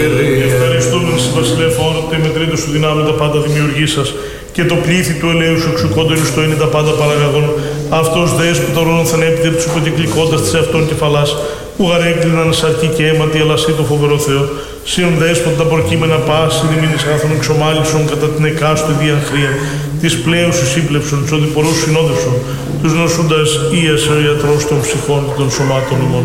Ευχαριστούμε στη Βασιλεία Φόρτε, με τρίτο σου δυνάμει τα πάντα δημιουργήσας και το πλήθη του ελαίου σου εξουκόντων ιστό είναι τα πάντα παραγαγών. Αυτός δες που τα ρώνων θανέπιτε τους υποκυκλικώντας της αυτόν κεφαλάς, που γαρέγκλιναν σαρκή και αίματι, αλλά σύ το φοβερό Θεό. Σύον δέσποτα τα προκείμενα πάση, διμήνης άθων εξομάλισον κατά την εκάστοτε διαχρία, της πλέον σου σύμπλεψον, τους οδηπορούς συνόδευσον, τους νοσούντας ίασε ο ιατρός των ψυχών και των σωμάτων ημών.